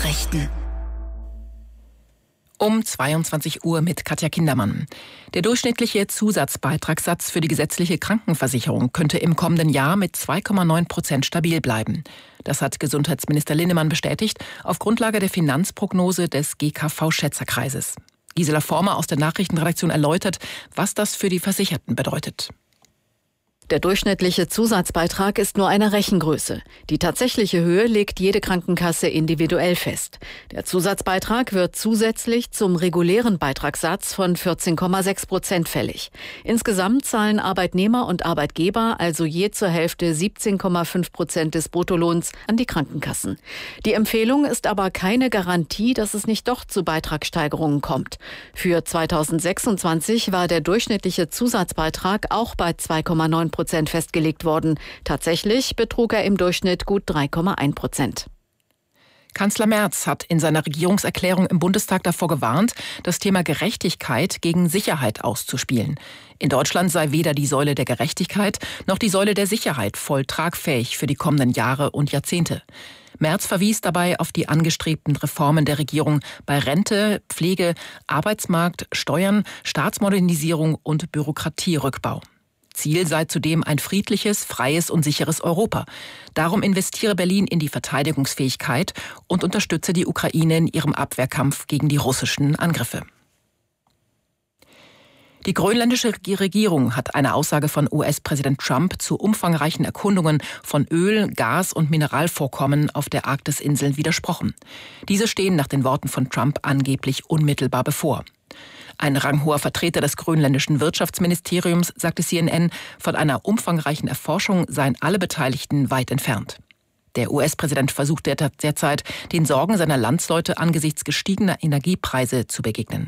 Nachrichten. Um 22 Uhr mit Katja Kindermann. Der durchschnittliche Zusatzbeitragssatz für die gesetzliche Krankenversicherung könnte im kommenden Jahr mit 2,9% stabil bleiben. Das hat Gesundheitsminister Linnemann bestätigt, auf Grundlage der Finanzprognose des GKV-Schätzerkreises. Gisela Former aus der Nachrichtenredaktion erläutert, was das für die Versicherten bedeutet. Der durchschnittliche Zusatzbeitrag ist nur eine Rechengröße. Die tatsächliche Höhe legt jede Krankenkasse individuell fest. Der Zusatzbeitrag wird zusätzlich zum regulären Beitragssatz von 14,6% fällig. Insgesamt zahlen Arbeitnehmer und Arbeitgeber also je zur Hälfte 17,5% des Bruttolohns an die Krankenkassen. Die Empfehlung ist aber keine Garantie, dass es nicht doch zu Beitragssteigerungen kommt. Für 2026 war der durchschnittliche Zusatzbeitrag auch bei 2,9% festgelegt worden. Tatsächlich betrug er im Durchschnitt gut 3,1%. Kanzler Merz hat in seiner Regierungserklärung im Bundestag davor gewarnt, das Thema Gerechtigkeit gegen Sicherheit auszuspielen. In Deutschland sei weder die Säule der Gerechtigkeit noch die Säule der Sicherheit voll tragfähig für die kommenden Jahre und Jahrzehnte. Merz verwies dabei auf die angestrebten Reformen der Regierung bei Rente, Pflege, Arbeitsmarkt, Steuern, Staatsmodernisierung und Bürokratierückbau. Ziel sei zudem ein friedliches, freies und sicheres Europa. Darum investiere Berlin in die Verteidigungsfähigkeit und unterstütze die Ukraine in ihrem Abwehrkampf gegen die russischen Angriffe. Die grönländische Regierung hat einer Aussage von US-Präsident Trump zu umfangreichen Erkundungen von Öl-, Gas- und Mineralvorkommen auf der Arktisinseln widersprochen. Diese stehen nach den Worten von Trump angeblich unmittelbar bevor. Ein ranghoher Vertreter des grönländischen Wirtschaftsministeriums sagte CNN, von einer umfangreichen Erforschung seien alle Beteiligten weit entfernt. Der US-Präsident versucht derzeit, den Sorgen seiner Landsleute angesichts gestiegener Energiepreise zu begegnen.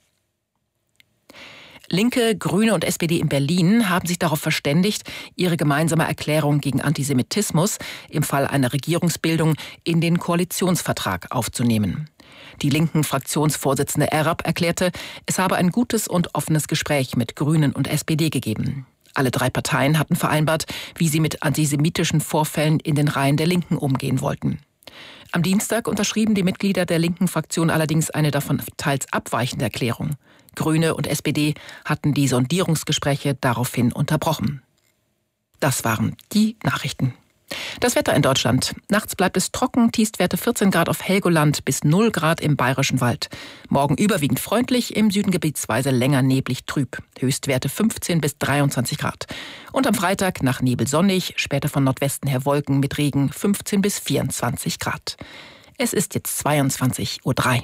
Linke, Grüne und SPD in Berlin haben sich darauf verständigt, ihre gemeinsame Erklärung gegen Antisemitismus im Fall einer Regierungsbildung in den Koalitionsvertrag aufzunehmen. Die linken Fraktionsvorsitzende Erab erklärte, es habe ein gutes und offenes Gespräch mit Grünen und SPD gegeben. Alle drei Parteien hatten vereinbart, wie sie mit antisemitischen Vorfällen in den Reihen der Linken umgehen wollten. Am Dienstag unterschrieben die Mitglieder der linken Fraktion allerdings eine davon teils abweichende Erklärung. Grüne und SPD hatten die Sondierungsgespräche daraufhin unterbrochen. Das waren die Nachrichten. Das Wetter in Deutschland. Nachts bleibt es trocken, Tiefstwerte 14 Grad auf Helgoland bis 0 Grad im Bayerischen Wald. Morgen überwiegend freundlich, im Süden gebietsweise länger neblig trüb. Höchstwerte 15 bis 23 Grad. Und am Freitag nach Nebel sonnig, später von Nordwesten her Wolken mit Regen 15 bis 24 Grad. Es ist jetzt 22:03 Uhr.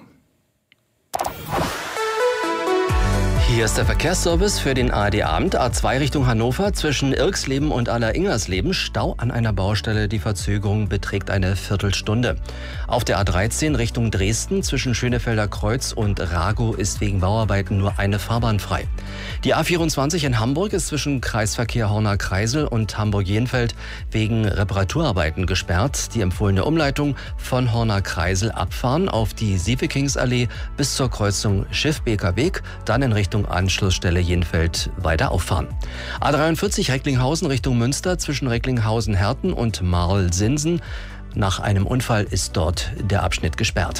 Hier ist der Verkehrsservice für den ARD-Abend. A2 Richtung Hannover zwischen Irxleben und Aller-Ingersleben. Stau an einer Baustelle. Die Verzögerung beträgt eine Viertelstunde. Auf der A13 Richtung Dresden zwischen Schönefelder Kreuz und Ragow ist wegen Bauarbeiten nur eine Fahrbahn frei. Die A24 in Hamburg ist zwischen Kreisverkehr Horner-Kreisel und Hamburg-Jenfeld wegen Reparaturarbeiten gesperrt. Die empfohlene Umleitung von Horner-Kreisel abfahren auf die Sievekingsallee bis zur Kreuzung Schiffbeker Weg, dann in Richtung Anschlussstelle Jenfeld weiter auffahren. A43 Recklinghausen Richtung Münster zwischen Recklinghausen-Herten und Marl-Sinsen. Nach einem Unfall ist dort der Abschnitt gesperrt.